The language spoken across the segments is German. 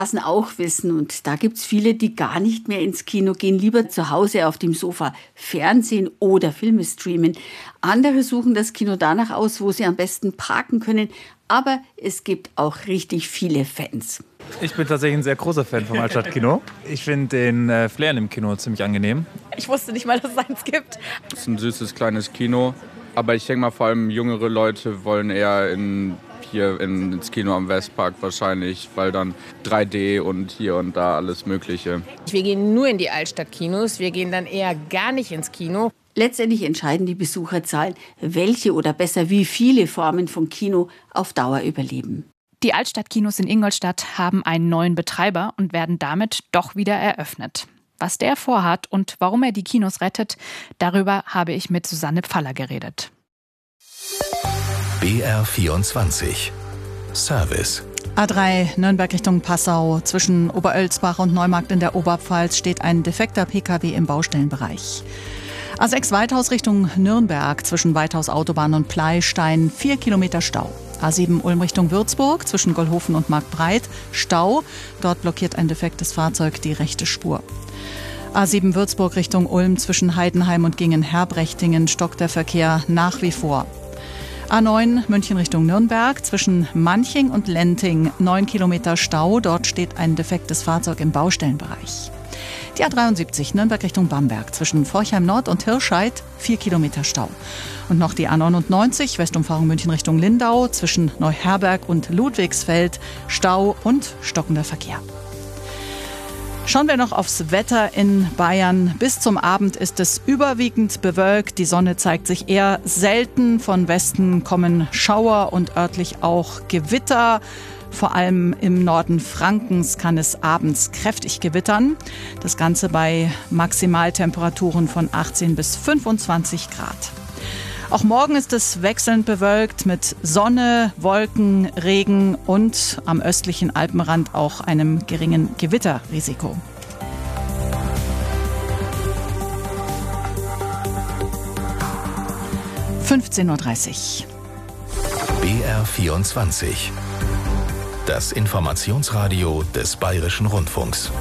auch wissen. Und da gibt es viele, die gar nicht mehr ins Kino gehen, lieber zu Hause auf dem Sofa Fernsehen oder Filme streamen. Andere suchen das Kino danach aus, wo sie am besten parken können. Aber es gibt auch richtig viele Fans. Ich bin tatsächlich ein sehr großer Fan vom Altstadtkino. Ich finde den Flair im Kino ziemlich angenehm. Ich wusste nicht mal, dass es eins gibt. Es ist ein süßes, kleines Kino. Aber ich denke mal, vor allem jüngere Leute wollen eher ins Kino am Westpark wahrscheinlich, weil dann 3D und hier und da alles Mögliche. Wir gehen nur in die Altstadtkinos, wir gehen dann eher gar nicht ins Kino. Letztendlich entscheiden die Besucherzahlen, welche oder besser wie viele Formen von Kino auf Dauer überleben. Die Altstadtkinos in Ingolstadt haben einen neuen Betreiber und werden damit doch wieder eröffnet. Was der vorhat und warum er die Kinos rettet, darüber habe ich mit Susanne Pfaller geredet. BR24 Service. A3 Nürnberg Richtung Passau. Zwischen Oberölsbach und Neumarkt in der Oberpfalz steht ein defekter Pkw im Baustellenbereich. A6 Weithaus Richtung Nürnberg. Zwischen Weithaus Autobahn und Pleistein 4 Kilometer Stau. A7 Ulm Richtung Würzburg. Zwischen Gollhofen und Marktbreit Stau. Dort blockiert ein defektes Fahrzeug die rechte Spur. A7 Würzburg Richtung Ulm. Zwischen Heidenheim und Gingen-Herbrechtingen stockt der Verkehr nach wie vor. A9 München Richtung Nürnberg, zwischen Manching und Lenting 9 Kilometer Stau. Dort steht ein defektes Fahrzeug im Baustellenbereich. Die A73 Nürnberg Richtung Bamberg, zwischen Forchheim Nord und Hirscheid 4 Kilometer Stau. Und noch die A99 Westumfahrung München Richtung Lindau, zwischen Neuherberg und Ludwigsfeld Stau und stockender Verkehr. Schauen wir noch aufs Wetter in Bayern. Bis zum Abend ist es überwiegend bewölkt. Die Sonne zeigt sich eher selten. Von Westen kommen Schauer und örtlich auch Gewitter. Vor allem im Norden Frankens kann es abends kräftig gewittern. Das Ganze bei Maximaltemperaturen von 18 bis 25 Grad. Auch morgen ist es wechselnd bewölkt mit Sonne, Wolken, Regen und am östlichen Alpenrand auch einem geringen Gewitterrisiko. (15:30 Uhr). BR24. Das Informationsradio des Bayerischen Rundfunks.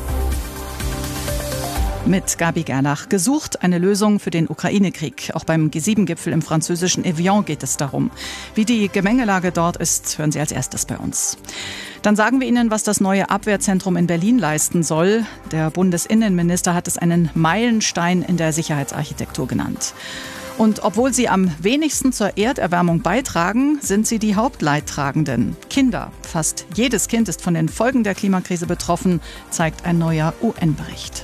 Mit Gabi Gerlach. Gesucht eine Lösung für den Ukraine-Krieg. Auch beim G7-Gipfel im französischen Evian geht es darum. Wie die Gemengelage dort ist, hören Sie als erstes bei uns. Dann sagen wir Ihnen, was das neue Abwehrzentrum in Berlin leisten soll. Der Bundesinnenminister hat es einen Meilenstein in der Sicherheitsarchitektur genannt. Und obwohl sie am wenigsten zur Erderwärmung beitragen, sind sie die Hauptleidtragenden. Kinder. Fast jedes Kind ist von den Folgen der Klimakrise betroffen, zeigt ein neuer UN-Bericht.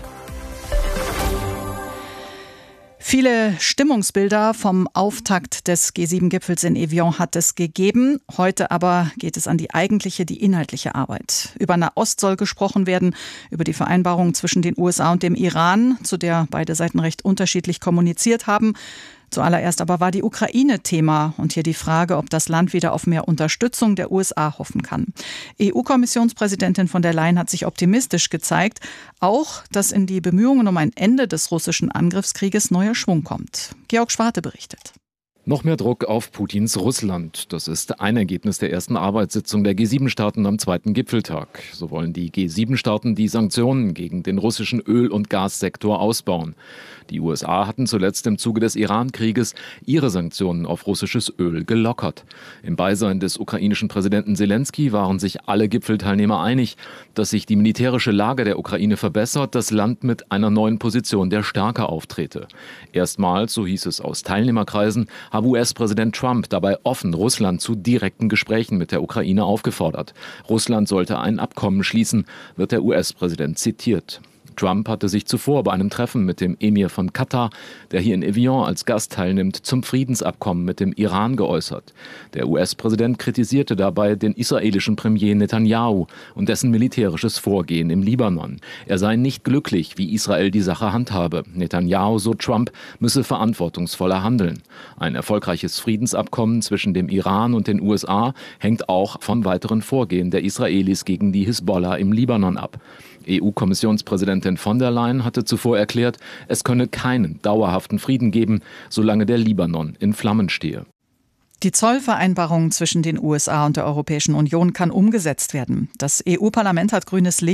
Viele Stimmungsbilder vom Auftakt des G7-Gipfels in Evian hat es gegeben. Heute aber geht es an die inhaltliche Arbeit. Über Nahost soll gesprochen werden, über die Vereinbarung zwischen den USA und dem Iran, zu der beide Seiten recht unterschiedlich kommuniziert haben. Zuallererst aber war die Ukraine Thema und hier die Frage, ob das Land wieder auf mehr Unterstützung der USA hoffen kann. EU-Kommissionspräsidentin von der Leyen hat sich optimistisch gezeigt, auch, dass in die Bemühungen um ein Ende des russischen Angriffskrieges neuer Schwung kommt. Georg Schwarte berichtet. Noch mehr Druck auf Putins Russland. Das ist ein Ergebnis der ersten Arbeitssitzung der G7-Staaten am zweiten Gipfeltag. So wollen die G7-Staaten die Sanktionen gegen den russischen Öl- und Gassektor ausbauen. Die USA hatten zuletzt im Zuge des Iran-Krieges ihre Sanktionen auf russisches Öl gelockert. Im Beisein des ukrainischen Präsidenten Selenskyj waren sich alle Gipfelteilnehmer einig, dass sich die militärische Lage der Ukraine verbessert, das Land mit einer neuen Position der Stärke auftrete. Erstmals, so hieß es aus Teilnehmerkreisen, habe US-Präsident Trump dabei offen Russland zu direkten Gesprächen mit der Ukraine aufgefordert. Russland sollte ein Abkommen schließen, wird der US-Präsident zitiert. Trump hatte sich zuvor bei einem Treffen mit dem Emir von Katar, der hier in Evian als Gast teilnimmt, zum Friedensabkommen mit dem Iran geäußert. Der US-Präsident kritisierte dabei den israelischen Premier Netanyahu und dessen militärisches Vorgehen im Libanon. Er sei nicht glücklich, wie Israel die Sache handhabe. Netanyahu, so Trump, müsse verantwortungsvoller handeln. Ein erfolgreiches Friedensabkommen zwischen dem Iran und den USA hängt auch vom weiteren Vorgehen der Israelis gegen die Hisbollah im Libanon ab. EU-Kommissionspräsidentin von der Leyen hatte zuvor erklärt, es könne keinen dauerhaften Frieden geben, solange der Libanon in Flammen stehe. Die Zollvereinbarung zwischen den USA und der Europäischen Union kann umgesetzt werden. Das EU-Parlament hat grünes Licht